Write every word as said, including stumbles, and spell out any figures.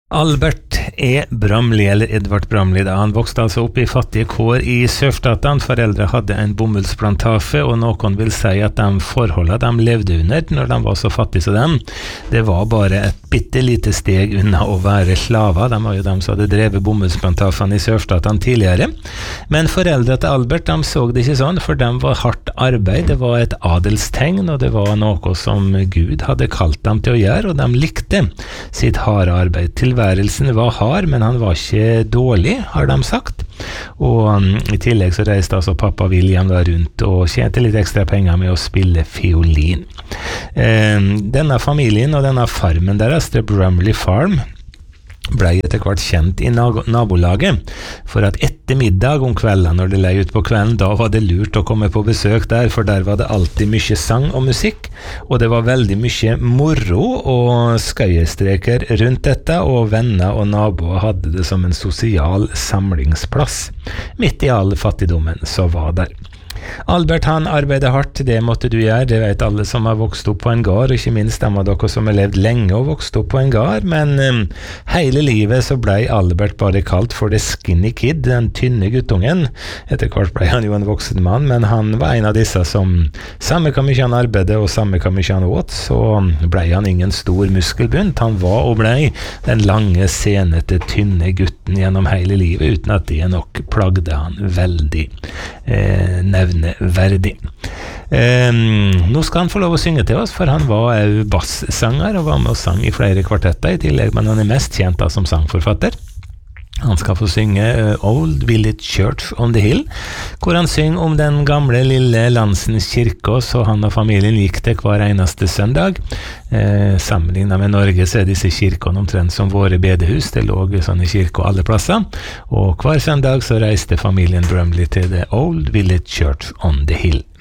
Albert E. Bramli, eller Edvard Bramli, da. Han vokste altså opp i fattige kår i Sørstaten. Foreldre hadde en bomullsplantafe, og noen vil si at de forholdene de levde under når de var så fattige som dem, det var bare et bitte lite steg unna å være slaver. De var jo de som hadde drevet bomullsplantafen i Sørstaten tidligere. Men foreldre til Albert, de så det ikke sånn, for dem var hardt arbeid. Det var et adelstegn, og det var noe som Gud hadde kalt dem til å gjøre, og de likte sitt harde arbeid. Tilværelsen var hard, men han var ikke dårlig, har de sagt. Og um, i tillegg så reiste altså pappa William da rundt og tjente litt ekstra penger med å spille fiolin. Eh, denne familien og denne farmen deres, The Brumley Farm, ble etter hvert kjent i nabolaget, for at etter middag om kvelden, når det lei ut på kvelden, da var det lurt å komme på besøk der, for der var det alltid mye sang og musikk, og det var veldig mye moro og skøyestreker rundt dette, og venner og naboer hadde det som en sosial samlingsplass. Midt i all fattigdommen så var der. Albert han arbeidet hardt, det måtte du gjøre, det vet alle som har vokst opp på en gård, og ikke minst dem av dere som har levd lenge og vokst opp på en gård, men um, hele livet så ble Albert bare kalt for the skinny kid, den tynne guttungen. Etter hvert ble han jo en voksen mann, men han var en av disse som, samme hvor mye han arbeidet og samme hvor mye han åt, så ble han ingen stor muskelbunt. Han var og ble den lange, senete, tynne gutten gjennom hele livet, uten at det nok plagde han veldig eh, nevneverdig. Um, nå skal han få lov å synge til oss, for han var jo basssanger og var med og sang i flere kvartetter i tillegg, men han er mest kjent da som sangforfatter. Han skal få synge uh, Old Village Church on the Hill, hvor han synger om den gamle lille landsens kirke, så han og familien gikk til hver eneste søndag. Eh, sammenlignet med Norge så er disse kirkene omtrent som våre bedehus, det lå sånne kirker alle plasser, og hver søndag så reiste familien Brumley til The Old Village Church on the Hill.